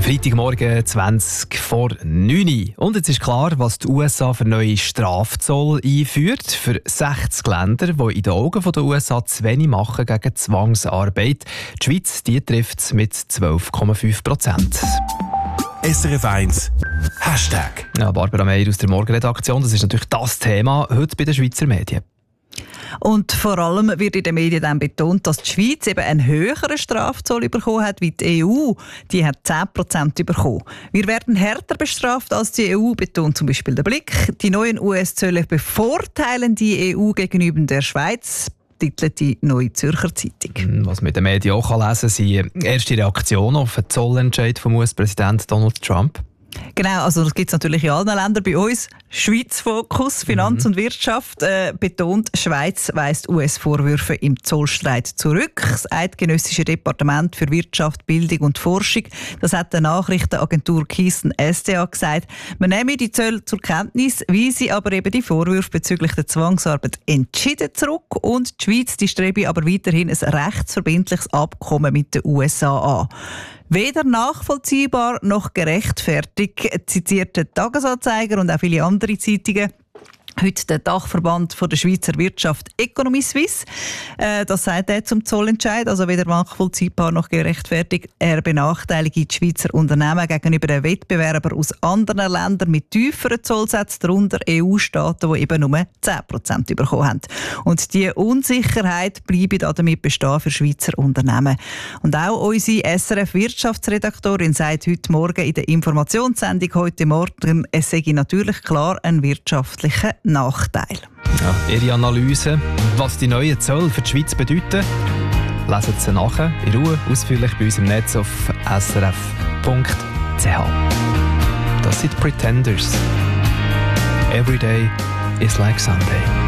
Freitagmorgen 20 vor 9 Uhr. Und jetzt ist klar, was die USA für neue Strafzoll einführt. Für 60 Länder, die in den Augen der USA zu wenig machen gegen Zwangsarbeit. Die Schweiz trifft es mit 12,5%. SRF 1 Hashtag. Ja, Barbara Meier aus der Morgenredaktion. Das ist natürlich das Thema heute bei den Schweizer Medien. Und vor allem wird in den Medien dann betont, dass die Schweiz eben einen höheren Strafzoll bekommen hat wie die EU. Die hat 10% bekommen. Wir werden härter bestraft als die EU, betont zum Beispiel der Blick. Die neuen US-Zölle bevorteilen die EU gegenüber der Schweiz, titelt die Neue Zürcher Zeitung. Was man in den Medien auch lesen kann, sind erste Reaktionen auf den Zollentscheid vom US-Präsident Donald Trump. Genau, also das gibt es natürlich in allen Ländern. Bei uns Schweiz-Fokus, Finanz und Wirtschaft betont, Schweiz weist US-Vorwürfe im Zollstreit zurück. Das Eidgenössische Departement für Wirtschaft, Bildung und Forschung, das hat der Nachrichtenagentur Keystone SDA gesagt. Man nehme die Zölle zur Kenntnis, weise aber eben die Vorwürfe bezüglich der Zwangsarbeit entschieden zurück und die Schweiz die strebe aber weiterhin ein rechtsverbindliches Abkommen mit den USA an. Weder nachvollziehbar noch gerechtfertigt, zitiert der Tagesanzeiger und auch viele andere Zeitungen. Heute der Dachverband der Schweizer Wirtschaft Economy Suisse. Das sagt er zum Zollentscheid, also weder nachvollziehbar noch gerechtfertigt. Er benachteilige die Schweizer Unternehmen gegenüber den Wettbewerbern aus anderen Ländern mit tieferen Zollsätzen, darunter EU-Staaten, die eben nur 10% bekommen haben. Und diese Unsicherheit bleibe damit bestehen für Schweizer Unternehmen. Und auch unsere SRF-Wirtschaftsredaktorin sagt heute Morgen in der Informationssendung heute Morgen, es sei natürlich klar ein wirtschaftlicher Nachteil. Ja, ihre Analyse, was die neuen Zölle für die Schweiz bedeuten, lesen Sie nachher in Ruhe ausführlich bei uns im Netz auf srf.ch. Das sind die Pretenders. Every day is like Sunday.